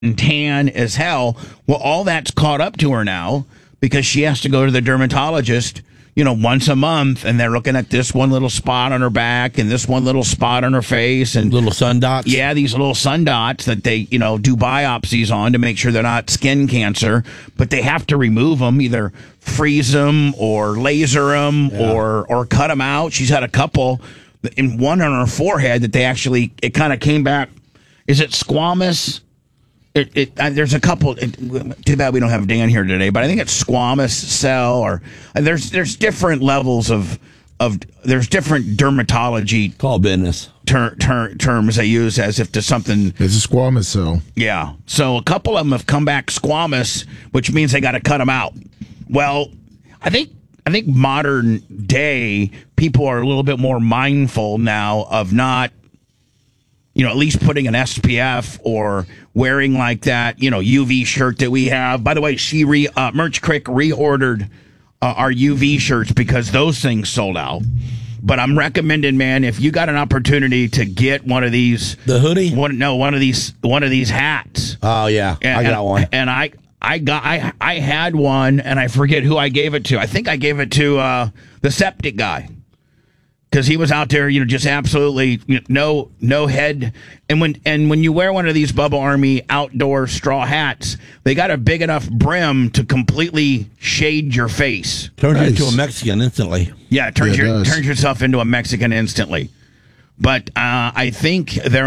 and tan as hell. Well, all that's caught up to her now because she has to go to the dermatologist, once a month, and they're looking at this one little spot on her back and this one little spot on her face and little sun dots. Yeah, these little sun dots that they, do biopsies on to make sure they're not skin cancer, but they have to remove them, either freeze them or laser them or cut them out. She's had a couple, and one on her forehead that it kind of came back. Is it squamous? There's a couple. Too bad we don't have Dan here today, but I think it's squamous cell, or there's different levels of there's different dermatology call business terms they use as if to something. It's a squamous cell. Yeah, so a couple of them have come back squamous, which means they got to cut them out. Well, I think modern day people are a little bit more mindful now of not, at least putting an SPF or wearing like that, UV shirt that we have. By the way, Merch Crick reordered our UV shirts because those things sold out. But I'm recommending, man, if you got an opportunity to get one of these, the hoodie, one of these hats. Oh yeah, I got one, and I had one, and I forget who I gave it to. I think I gave it to the septic guy. Because he was out there, just absolutely no head. And when you wear one of these Bubba Army outdoor straw hats, they got a big enough brim to completely shade your face. Turns you into a Mexican instantly. Yeah, it turns yourself into a Mexican instantly. But I think they're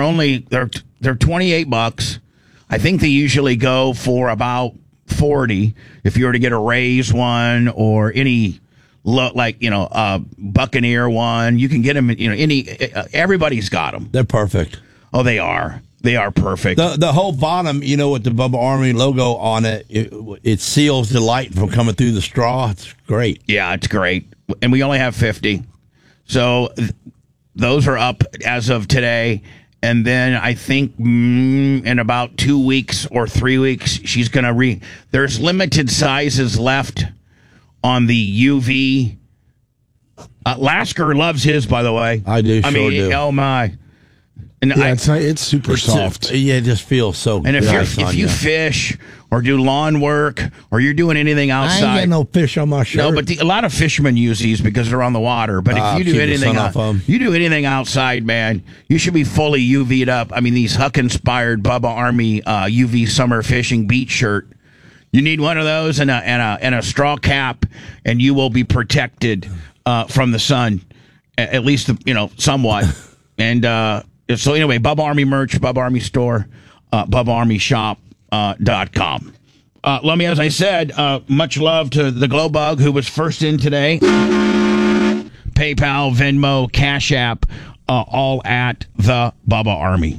$28. I think they usually go for about $40 if you were to get a Rays one or any. Buccaneer one. You can get them, everybody's got them. They're perfect. Oh, they are. They are perfect. The whole bottom, with the Bubba Army logo on it, it seals the light from coming through the straw. It's great. Yeah, it's great. And we only have 50. So those are up as of today. And then I think in about 2 weeks or 3 weeks, she's going to there's limited sizes left on the UV. Lasker loves his, by the way. I do. I mean, oh my! And it's super soft. Yeah, it just feels so. And if you fish or do lawn work or you're doing anything outside, I ain't got no fish on my shirt. No, but a lot of fishermen use these because they're on the water. But if you do anything outside, man, you should be fully UV'd up. I mean, these Huck-inspired Bubba Army UV summer fishing beach shirt. You need one of those and a straw cap, and you will be protected from the sun, at least somewhat. And so anyway, Bubba Army merch, Bubba Army store, BubbaArmyShop.com. Let me, as I said, much love to the Glow Bug who was first in today. PayPal, Venmo, Cash App, all at the Bubba Army.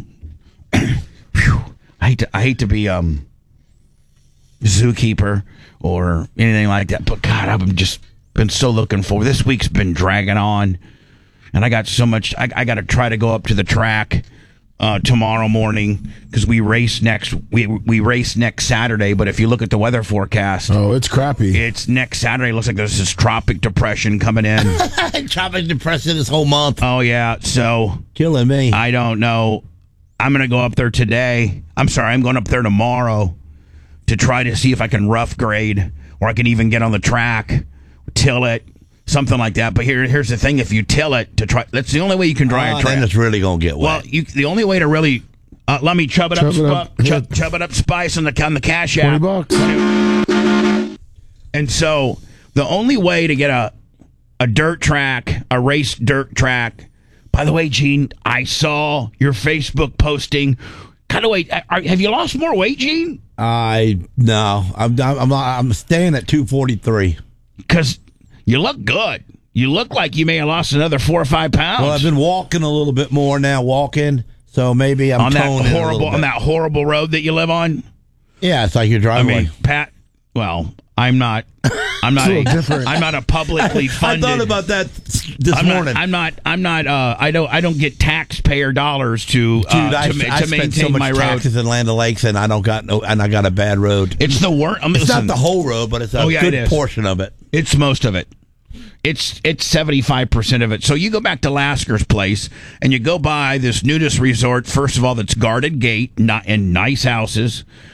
I hate to be zookeeper or anything like that, but God, I've just been so looking forward. This week's been dragging on, and I got so much. I got to try to go up to the track tomorrow morning because we race next Saturday. But if you look at the weather forecast, it's crappy. It's next Saturday. It looks like there's this tropic depression coming in. Tropic depression this whole month. Oh yeah, so killing me. I don't know. I'm gonna go up there today. I'm going up there tomorrow to try to see if I can rough grade or I can even get on the track, till it, something like that. But here's the thing: if you till it to try, that's the only way you can dry a track. Then it's really gonna get wet. Well, the only way to really let me chub it up, Spice on the Cash App. $20. And so the only way to get a dirt track, a race dirt track. By the way, Gene, I saw your Facebook posting. Kind of weight. Have you lost more weight, Gene? No. I'm staying at 243. Because you look good. You look like you may have lost another 4 or 5 pounds. Well, I've been walking a little bit more now. So maybe I'm toning on that horrible road that you live on. Yeah, it's like your driveway. I mean, Pat. Well, I'm not I'm not a publicly funded. I thought about that this morning. I don't get taxpayer dollars to maintain so much my road. Taxes in Land O'Lakes, and I got a bad road. It's the worst. It's not the whole road, but it's a good portion of it. It's most of it. It's 75% of it. So you go back to Lasker's place and you go by this nudist resort. First of all, that's guarded gate, not in nice houses.